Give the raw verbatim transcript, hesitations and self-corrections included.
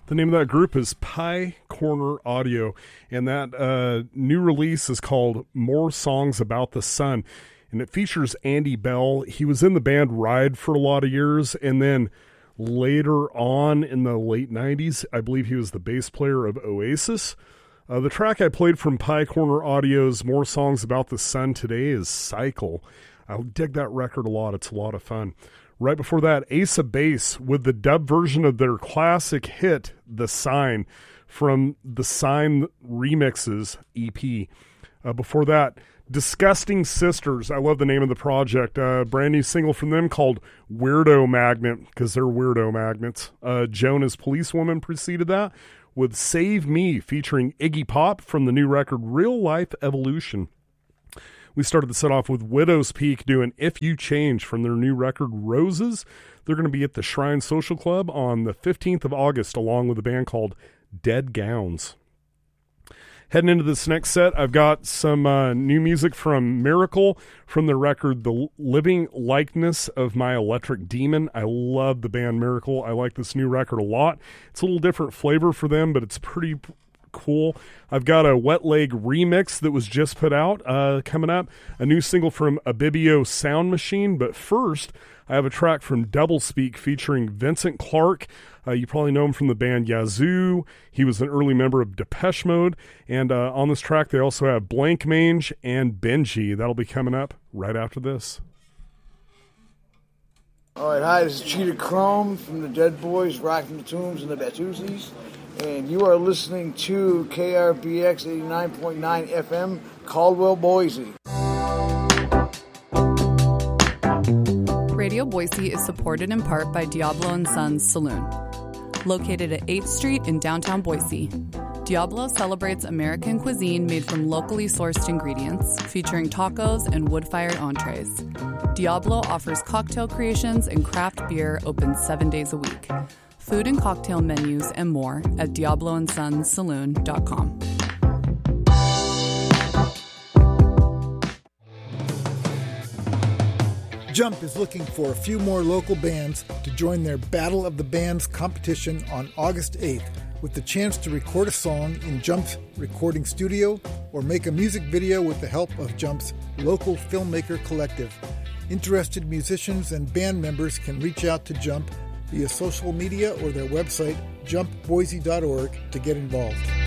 The name of that group is Pie Corner Audio, and that uh, new release is called More Songs About the Sun, and it features Andy Bell. He was in the band Ride for a lot of years, and then later on in the late nineties, I believe he was the bass player of Oasis. Uh, the track I played from Pie Corner Audio's More Songs About the Sun today is Cycle. I dig that record a lot. It's a lot of fun. Right before that, Ace of Base with the dub version of their classic hit, The Sign, from the Sign Remixes E P. Uh, before that, Disgusting Sisters. I love the name of the project. Uh, brand new single from them called Weirdo Magnet, because they're weirdo magnets. Uh, Joan as Policewoman preceded that with Save Me, featuring Iggy Pop from the new record Real Life Evolution. We started the set off with Widow's Peak doing If You Change from their new record Roses. They're going to be at the Shrine Social Club on the fifteenth of August along with a band called Dead Gowns. Heading into this next set, I've got some uh, new music from Miracle from the record The Living Likeness of My Electric Demon. I love the band Miracle. I like this new record a lot. It's a little different flavor for them, but it's pretty cool. I've got a Wet Leg remix that was just put out uh, coming up, a new single from Abibio Sound Machine, but first I have a track from Doublespeak featuring Vincent Clark. Uh, you probably know him from the band Yazoo. He was an early member of Depeche Mode, and uh, on this track they also have Blank Mange and Benji. That'll be coming up right after this. All right, hi, this is Cheetah Chrome from the Dead Boys, Rocking the Tombs and the Batusis. And you are listening to K R B X eighty-nine point nine F M, Caldwell, Boise. Radio Boise is supported in part by Diablo and Sons Saloon. Located at eighth Street in downtown Boise, Diablo celebrates American cuisine made from locally sourced ingredients, featuring tacos and wood-fired entrees. Diablo offers cocktail creations and craft beer open seven days a week. Food and cocktail menus and more at diablo and sons saloon dot com. Jump is looking for a few more local bands to join their Battle of the Bands competition on August eighth, with the chance to record a song in Jump's recording studio or make a music video with the help of Jump's local filmmaker collective. Interested musicians and band members can reach out to Jump via social media or their website, jump boise dot org, to get involved.